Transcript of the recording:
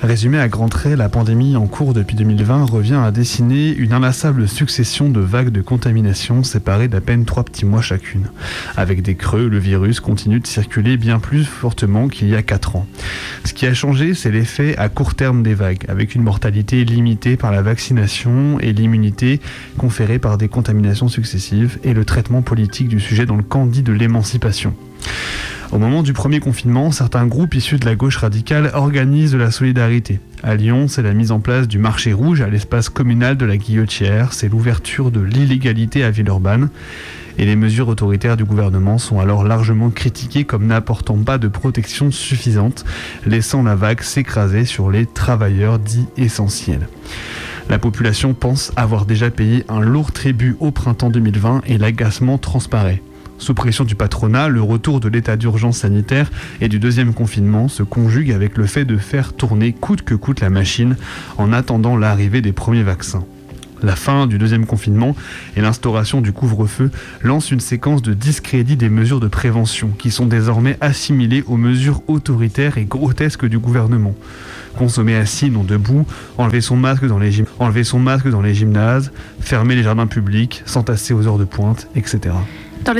Résumé à grands traits, la pandémie en cours depuis 2020 revient à dessiner une inlassable succession de vagues de contamination séparées d'à peine 3 petits mois chacune. Avec des creux, le virus continue de circuler bien plus fortement qu'il y a 4 ans. Ce qui a changé, c'est l'effet à court terme des vagues, avec une mortalité limitée par la vaccination et l'immunité conférée par des contaminations successives et le traitement politique du sujet dans le camp dit de l'émancipation. Au moment du premier confinement, certains groupes issus de la gauche radicale organisent de la solidarité. À Lyon, c'est la mise en place du marché rouge à l'espace communal de la Guillotière, c'est l'ouverture de l'illégalité à Villeurbanne. Et les mesures autoritaires du gouvernement sont alors largement critiquées comme n'apportant pas de protection suffisante, laissant la vague s'écraser sur les travailleurs dits essentiels. La population pense avoir déjà payé un lourd tribut au printemps 2020 et l'agacement transparaît. Sous pression du patronat, le retour de l'état d'urgence sanitaire et du deuxième confinement se conjugue avec le fait de faire tourner coûte que coûte la machine en attendant l'arrivée des premiers vaccins. La fin du deuxième confinement et l'instauration du couvre-feu lancent une séquence de discrédit des mesures de prévention qui sont désormais assimilées aux mesures autoritaires et grotesques du gouvernement. Consommer assis, non debout, enlever son masque dans les gymnases, fermer les jardins publics, s'entasser aux heures de pointe, etc.